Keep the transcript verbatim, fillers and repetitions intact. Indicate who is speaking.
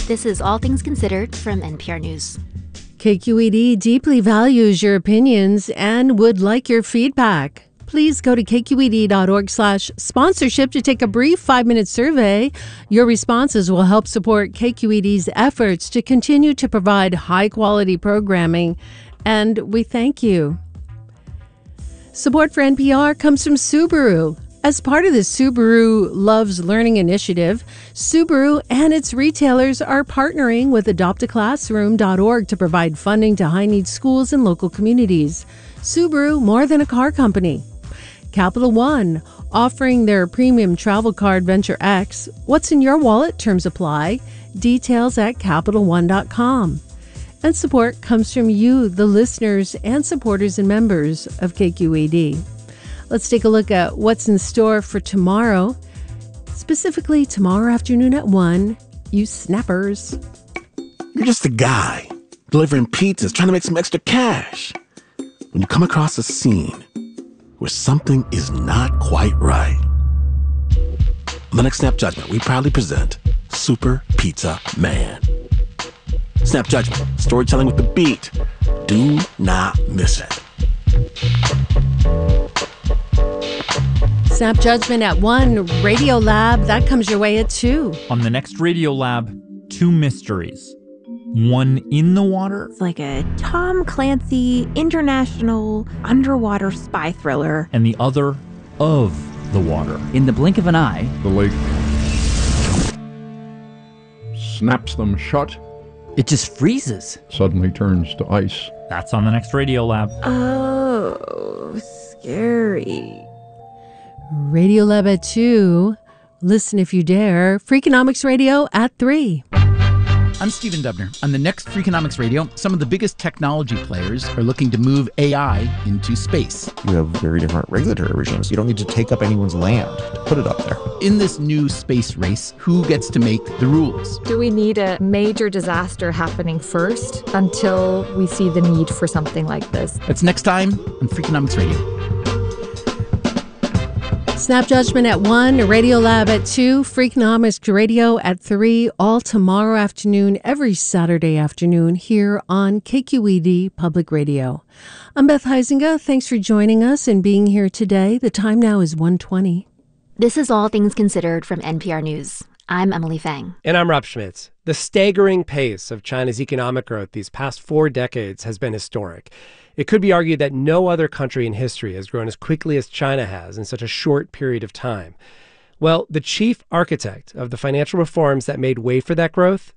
Speaker 1: This is All Things Considered from N P R News.
Speaker 2: K Q E D deeply values your opinions and would like your feedback. Please go to kqed.org slash sponsorship to take a brief five-minute survey. Your responses will help support K Q E D's efforts to continue to provide high-quality programming, and we thank you. Support for N P R comes from Subaru. As part of the Subaru Loves Learning initiative, Subaru and its retailers are partnering with adopt a classroom dot org to provide funding to high-needs schools and local communities. Subaru, more than a car company. Capital One, offering their premium travel card Venture X. What's in your wallet? Terms apply. Details at capital one dot com. And support comes from you, the listeners and supporters and members of K Q E D. Let's take a look at what's in store for tomorrow. Specifically, tomorrow afternoon at one, you snappers.
Speaker 3: You're just a guy delivering pizzas, trying to make some extra cash. When you come across a scene where something is not quite right. On the next Snap Judgment, we proudly present Super Pizza Man. Snap Judgment, storytelling with the beat. Do not miss it.
Speaker 2: Snap Judgment at one, Radio Lab, that comes your way at two.
Speaker 4: On the next Radio Lab, two mysteries. One in the water.
Speaker 5: It's like a Tom Clancy international underwater spy thriller.
Speaker 4: And the other of the water.
Speaker 6: In the blink of an eye,
Speaker 7: the lake snaps them shut.
Speaker 6: It just freezes.
Speaker 7: Suddenly turns to ice.
Speaker 4: That's on the next Radio Lab.
Speaker 5: Oh, scary.
Speaker 2: Radio Lab at two. Listen if you dare. Freakonomics Radio at three.
Speaker 8: I'm Stephen Dubner. On the next Freakonomics Radio, some of the biggest technology players are looking to move A I into space.
Speaker 9: You have very different regulatory regimes. You don't need to take up anyone's land to put it up there.
Speaker 8: In this new space race, who gets to make the rules?
Speaker 10: Do we need a major disaster happening first until we see the need for something like this?
Speaker 8: That's next time on Freakonomics Radio.
Speaker 2: Snap Judgment at one, Radio Lab at two, Freakonomics Radio at three, all tomorrow afternoon, every Saturday afternoon here on K Q E D Public Radio. I'm Beth Huizinga. Thanks for joining us and being here today. The time now is one twenty.
Speaker 1: This is All Things Considered from N P R News. I'm Emily Fang.
Speaker 11: And I'm Rob Schmitz. The staggering pace of China's economic growth these past four decades has been historic. It could be argued that no other country in history has grown as quickly as China has in such a short period of time. Well, the chief architect of the financial reforms that made way for that growth